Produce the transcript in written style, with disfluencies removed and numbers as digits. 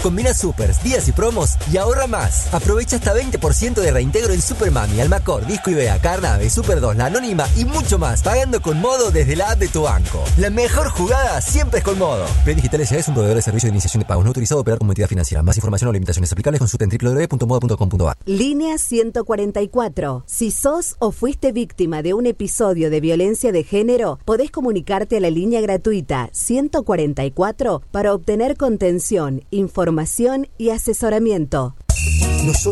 Combina supers, días y promos y ahorra más. Aprovecha hasta 20% de reintegro en Supermami, Almacor, Disco Ibea, Carnave, Super 2, La Anónima y mucho más, pagando con Modo desde la app de tu banco. La mejor jugada siempre es con Modo. Red Digital S.A. es un proveedor de servicio de iniciación de pagos no autorizado a operar como entidad financiera. Más información o limitaciones aplicables consulta en www.modo.com.ar. Línea 144. Si sos o fuiste víctima de un episodio de violencia de género, podés comunicarte a la línea gratuita 144 para obtener contención, información y asesoramiento.